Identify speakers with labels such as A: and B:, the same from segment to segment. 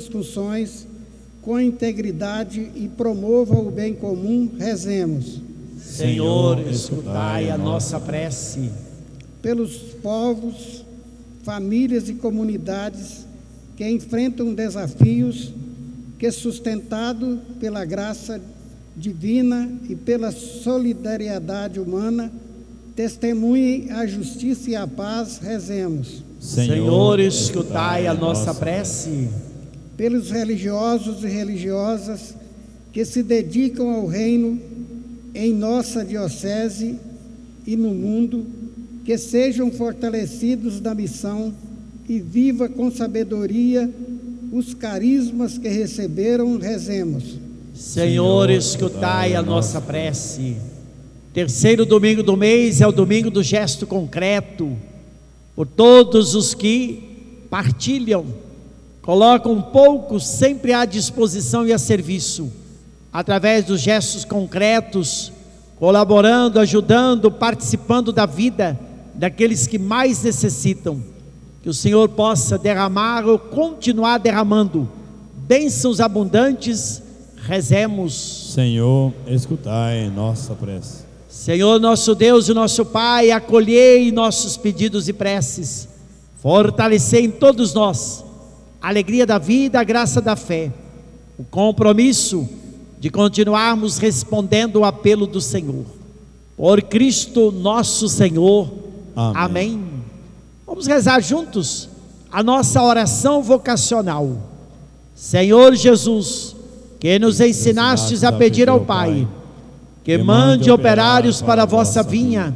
A: funções com integridade e promova o bem comum. Rezemos.
B: Senhor, escutai a nossa prece.
A: Pelos povos, famílias e comunidades que enfrentam desafios, que, sustentado pela graça divina e pela solidariedade humana, testemunhem a justiça e a paz. Rezemos.
B: Senhor, escutai a nossa prece.
A: Pelos religiosos e religiosas que se dedicam ao reino em nossa diocese e no mundo, que sejam fortalecidos na missão e viva com sabedoria os carismas que receberam. Rezemos.
B: Senhor, escutai a nossa prece. Terceiro domingo do mês é o domingo do gesto concreto. Por todos os que partilham, colocam um pouco sempre à disposição e a serviço, através dos gestos concretos, colaborando, ajudando, participando da vida daqueles que mais necessitam. Que o Senhor possa derramar ou continuar derramando bênçãos abundantes. Rezemos.
C: Senhor, escutai nossa prece.
B: Senhor nosso Deus e nosso Pai, acolhei nossos pedidos e preces, fortalecei em todos nós a alegria da vida, a graça da fé, o compromisso de continuarmos respondendo o apelo do Senhor. Por Cristo nosso Senhor. Amém. Amém. Vamos rezar juntos a nossa oração vocacional. Senhor Jesus, que nos ensinastes a pedir ao Pai que mande operários para a vossa vinha,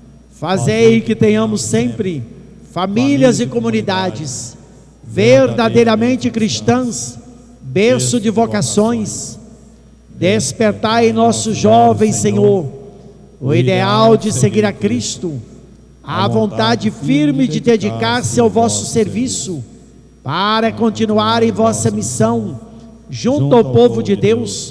B: fazei que tenhamos sempre famílias e comunidades verdadeiramente cristãs, berço de vocações. Despertai em nossos jovens, Senhor, o ideal de seguir a Cristo, a vontade firme de dedicar-se ao vosso serviço, para continuar em vossa missão, junto ao povo de Deus.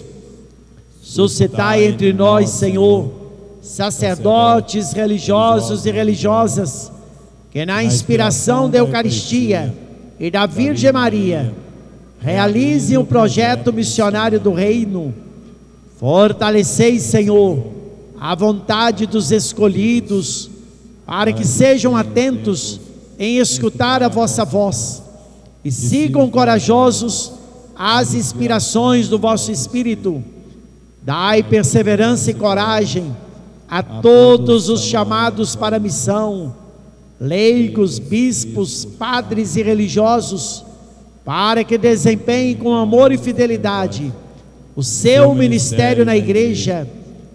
B: Suscitai entre nós, Senhor, sacerdotes religiosos e religiosas, que na inspiração da Eucaristia e da Virgem Maria, realizem o projeto missionário do Reino. Fortalecei, Senhor, a vontade dos escolhidos, para que sejam atentos em escutar a vossa voz e sigam corajosos as inspirações do vosso Espírito. Dai perseverança e coragem a todos os chamados para a missão, leigos, bispos, padres e religiosos, para que desempenhem com amor e fidelidade o seu ministério na Igreja.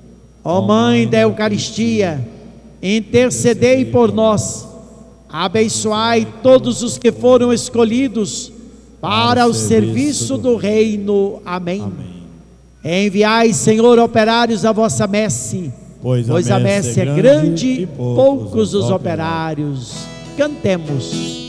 B: Ó Mãe da Eucaristia, intercedei por nós, abençoai todos os que foram escolhidos para o serviço do Reino. Amém. Enviai, Senhor, operários à vossa messe, pois a messe é grande e poucos os operários. Cantemos.